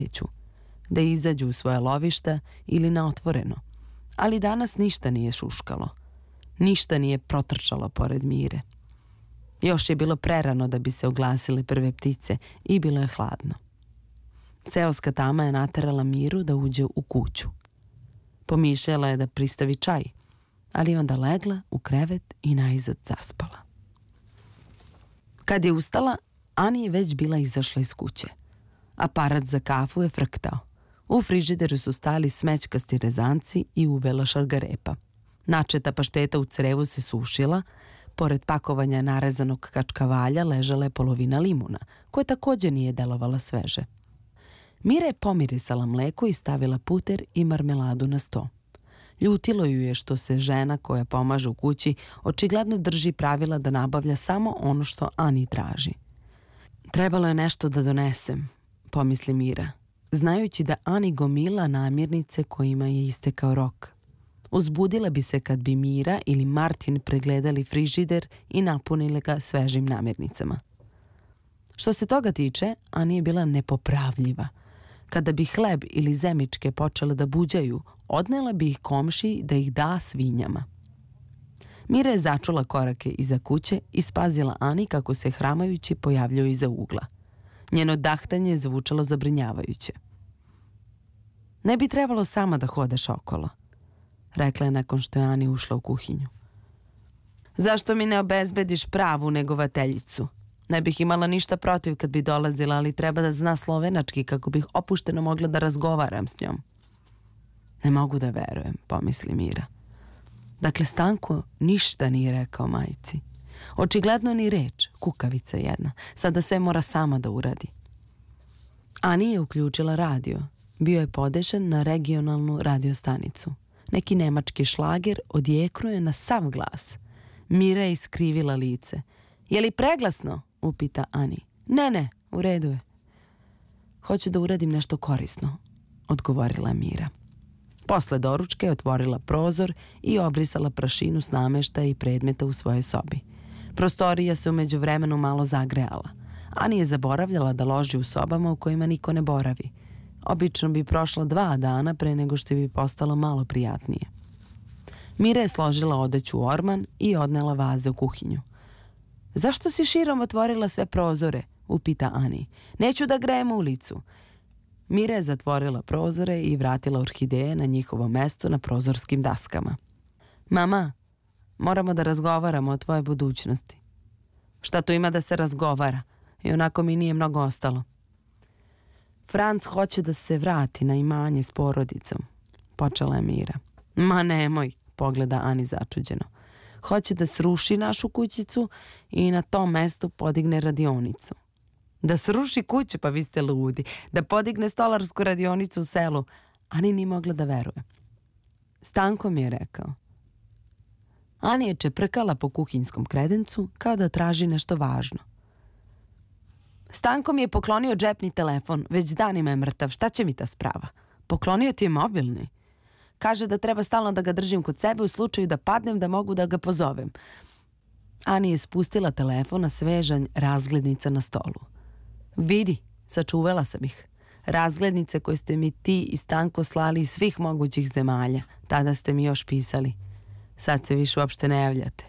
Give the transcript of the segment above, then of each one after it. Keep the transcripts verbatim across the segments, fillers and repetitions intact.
da izađu u svoje lovišta ili na otvoreno. Ali danas ništa nije šuškalo. Ništa nije protrčalo pored Mire. Još je bilo prerano da bi se oglasile prve ptice i bilo je hladno. Seoska tama je naterala Miru da uđe u kuću. Pomišljala je da pristavi čaj, ali onda legla u krevet i najzad zaspala. Kad je ustala, Ani je već bila izašla iz kuće. Aparat za kafu je frktao. U frižideru su stali smećkasti rezanci i uvela šargarepa. Načeta pašteta u crevu se sušila, pored pakovanja narezanog kačkavalja ležala je polovina limuna, koja također nije delovala sveže. Mira je pomirisala mleko i stavila puter i marmeladu na sto. Ljutilo ju je što se žena koja pomaže u kući očigledno drži pravila da nabavlja samo ono što Ani traži. Trebalo je nešto da donesem, pomisli Mira, znajući da Ani gomila namirnice kojima je istekao rok. Uzbudila bi se kad bi Mira ili Martin pregledali frižider i napunili ga svežim namirnicama. Što se toga tiče, Ani je bila nepopravljiva. Kada bi hleb ili zemičke počele da buđaju, odnela bi ih komšiji da ih da svinjama. Mira je začula korake iza kuće i spazila Ani kako se hramajući pojavljaju iza ugla. Njeno dahtanje je zvučalo zabrinjavajuće. Ne bi trebalo sama da hodeš okolo, rekla je nakon što je Ani ušla u kuhinju. Zašto mi ne obezbediš pravu negovateljicu? Ne bih imala ništa protiv kad bi dolazila, ali treba da zna slovenački kako bih opušteno mogla da razgovaram s njom. Ne mogu da verujem, pomisli Mira. Dakle, Stanko ništa nije rekao majci. Očigledno ni reč, kukavica jedna. Sada sve mora sama da uradi. Ani je uključila radio. Bio je podešen na regionalnu radiostanicu. Neki nemački šlager odjeknuo je na sav glas. Mira je iskrivila lice. Je li preglasno? Upita Ani. Ne, ne, u redu je. Hoću da uradim nešto korisno, odgovorila Mira. Posle doručka je otvorila prozor i obrisala prašinu s nameštaja i predmeta u svojoj sobi. Prostorija se u međuvremenu malo zagrejala. Ani je zaboravljala da loži u sobama u kojima niko ne boravi. Obično bi prošla dva dana pre nego što bi postalo malo prijatnije. Mira je složila odeću u orman i odnela vaze u kuhinju. Zašto si širom otvorila sve prozore? Upita Ani. Neću da grejem ulicu. Mira je zatvorila prozore i vratila orhideje na njihovo mesto na prozorskim daskama. Mama, moramo da razgovaramo o tvojoj budućnosti. Šta tu ima da se razgovara? I onako mi nije mnogo ostalo. Franc hoće da se vrati na imanje s porodicom, počela je Mira. Ma nemoj, pogleda Ani začuđeno. Hoće da sruši našu kućicu i na tom mestu podigne radionicu. Da sruši kuću, pa vi ste ludi. Da podigne stolarsku radionicu u selu. Ani nije mogla da veruje. Stanko mi je rekao. Ani je čeprkala po kuhinskom kredencu kao da traži nešto važno. Stanko mi je poklonio džepni telefon, već danima je mrtav, šta će mi ta sprava? Poklonio ti je mobilni. Kaže da treba stalno da ga držim kod sebe u slučaju da padnem da mogu da ga pozovem. Ani je spustila telefon na svežanj razglednica na stolu. Vidi, sačuvala sam ih. Razglednice koje ste mi ti i Stanko slali iz svih mogućih zemalja. Tada ste mi još pisali. Sad se više uopšte ne javljate.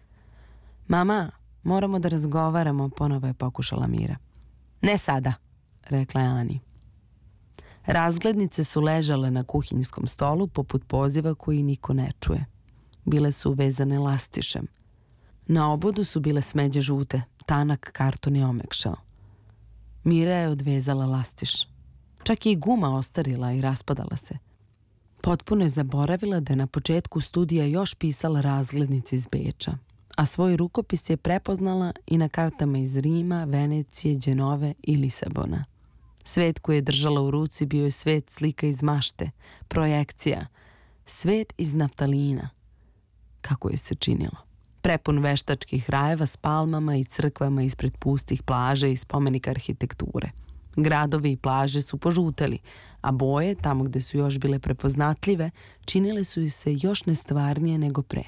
Mama, moramo da razgovaramo, ponovo je pokušala Mira. Ne sada, rekla je Ani. Razglednice su ležale na kuhinjskom stolu poput poziva koji niko ne čuje. Bile su vezane lastišem. Na obodu su bile smeđe žute, tanak karton je omekšao. Mira je odvezala lastiš. Čak je i guma ostarila i raspadala se. Potpuno je zaboravila da je na početku studija još pisala razglednice iz Beča, a svoj rukopis je prepoznala i na kartama iz Rima, Venecije, Đenove i Lisabona. Svet koji je držala u ruci bio je svet slika iz mašte, projekcija, svet iz naftalina. Kako je se činilo? Prepun veštačkih rajeva s palmama i crkvama ispred pustih plaže i spomenika arhitekture. Gradovi i plaže su požuteli, a boje, tamo gde su još bile prepoznatljive, činile su se još nestvarnije nego pre.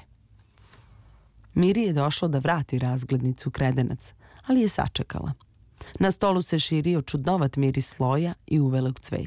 Miri je došlo da vrati razglednicu u kredenac, ali je sačekala. Na stolu se širio čudnovat miris sloja i uvelog cveća.